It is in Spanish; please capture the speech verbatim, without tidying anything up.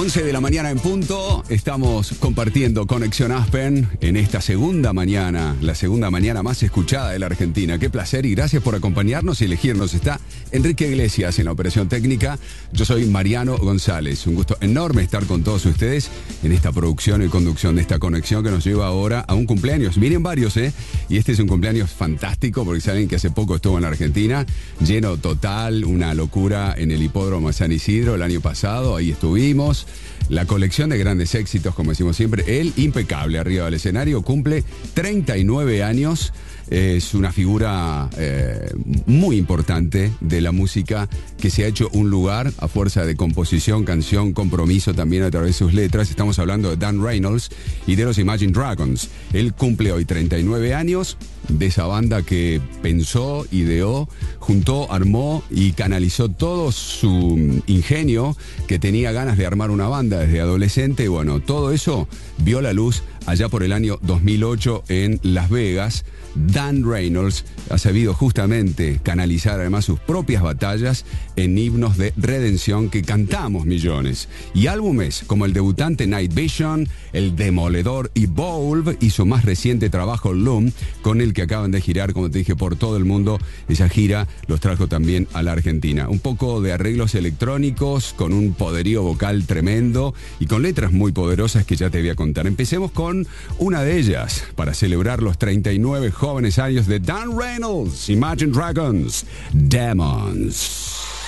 once de la mañana en punto, estamos compartiendo Conexión Aspen en esta segunda mañana, la segunda mañana más escuchada de la Argentina. Qué placer y gracias por acompañarnos y elegirnos. Está Enrique Iglesias en la operación técnica. Yo soy Mariano González. Un gusto enorme estar con todos ustedes en esta producción y conducción de esta conexión que nos lleva ahora a un cumpleaños. Miren varios, ¿eh? Y este es un cumpleaños fantástico porque saben que hace poco estuvo en la Argentina, lleno total, una locura en el hipódromo San Isidro el año pasado. Ahí estuvimos. La colección de grandes éxitos, como decimos siempre, él impecable arriba del escenario, cumple treinta y nueve años, es una figura eh, muy importante de la música que se ha hecho un lugar a fuerza de composición, canción, compromiso también a través de sus letras. Estamos hablando de Dan Reynolds y de los Imagine Dragons. Él cumple hoy treinta y nueve años, de esa banda que pensó, ideó, juntó, armó y canalizó todo su ingenio, que tenía ganas de armar una banda desde adolescente. Y bueno, todo eso vio la luz allá por el año dos mil ocho en Las Vegas. Dan Reynolds ha sabido justamente canalizar además sus propias batallas en himnos de redención que cantamos millones. Y álbumes como el debutante Night Vision, el demoledor Evolve y su más reciente trabajo Loom, con el que acaban de girar, como te dije, por todo el mundo. Esa gira los trajo también a la Argentina. Un poco de arreglos electrónicos con un poderío vocal tremendo y con letras muy poderosas que ya te voy a contar. Empecemos con una de ellas para celebrar los treinta y nueve jóvenes años de Dan Reynolds, Imagine Dragons, Demons.